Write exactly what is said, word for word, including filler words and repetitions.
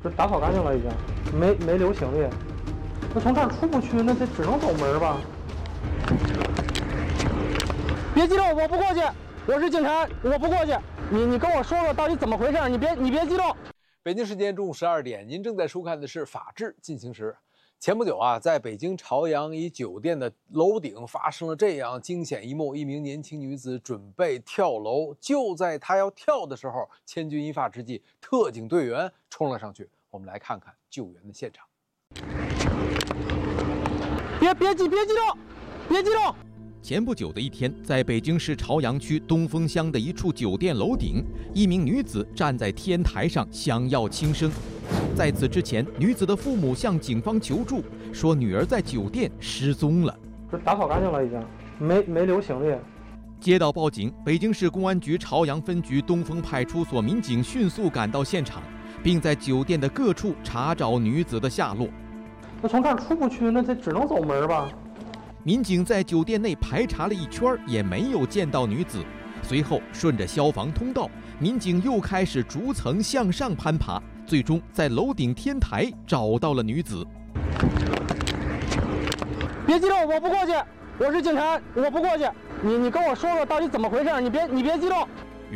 这打扫干净了已经，没没留行李。那从这儿出不去，那得只能走门吧？别激动，我不过去，我是警察，我不过去。你你跟我说说到底怎么回事？你别你别激动。 北京时间中午十二点，您正在收看的是《法治进行时》。前不久啊，在北京朝阳一酒店的楼顶发生了这样惊险一幕：一名年轻女子准备跳楼，就在她要跳的时候，千钧一发之际，特警队员冲了上去。我们来看看救援的现场。 别别激别激动，别激动。 前不久的一天，在北京市朝阳区东风乡的一处酒店楼顶，一名女子站在天台上想要轻生。在此之前，女子的父母向警方求助，说女儿在酒店失踪了。 这打扫干净了已经，没没留行李。 接到报警，北京市公安局朝阳分局东风派出所民警迅速赶到现场，并在酒店的各处查找女子的下落。 那从这儿出不去，那得只能走门吧？ 民警在酒店内排查了一圈，也没有见到女子。随后顺着消防通道，民警又开始逐层向上攀爬，最终在楼顶天台找到了女子。 别激动，我不过去，我是警察，我不过去。你你跟我说说到底怎么回事？你别你别激动。